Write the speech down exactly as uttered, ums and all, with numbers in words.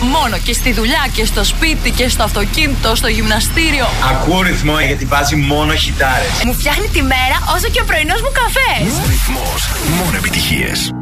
μόνο και στη δουλειά και στο σπίτι και στο αυτοκίνητο, στο γυμναστήριο. Ακούω ρυθμό γιατί βάζει μόνο χιτάρες. Μου φτιάχνει τη μέρα όσο και ο πρωινός μου καφές. Ρυθμός, μόνο επιτυχίες.